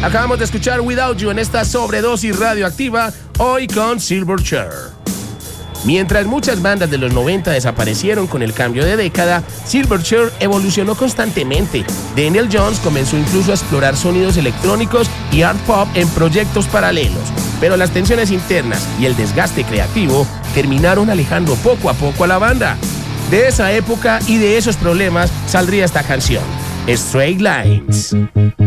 Acabamos de escuchar Without You en esta sobredosis radioactiva, hoy con Silverchair. Mientras muchas bandas de los 90 desaparecieron con el cambio de década, Silverchair evolucionó constantemente. Daniel Johns comenzó incluso a explorar sonidos electrónicos y art pop en proyectos paralelos, pero las tensiones internas y el desgaste creativo terminaron alejando poco a poco a la banda. De esa época y de esos problemas saldría esta canción, Straight Lines.